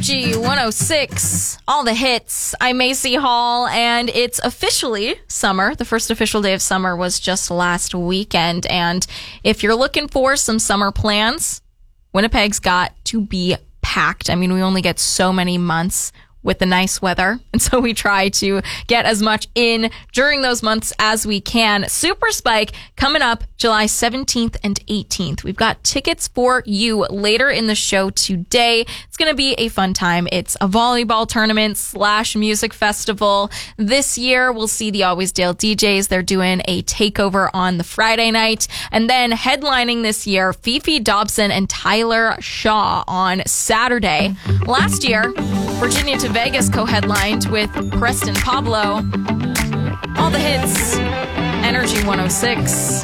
Energy 106, all the hits. I'm Macy Hall, and it's officially summer. The first official day of summer was just last weekend. And if you're looking for some summer plans, Winnipeg's got to be packed. I mean, we only get so many months with the nice weather, and so we try to get as much in during those months as we can. Super Spike coming up July 17th and 18th. We've got tickets for you later in the show today. It's going to be a fun time. It's a volleyball tournament / music festival. This year, we'll see the Always Dale DJs. They're doing a takeover on the Friday night. And then headlining this year, Fifi Dobson and Tyler Shaw on Saturday. Last year, Virginia to Vegas co-headlined with Preston Pablo. All the hits. Energy 106.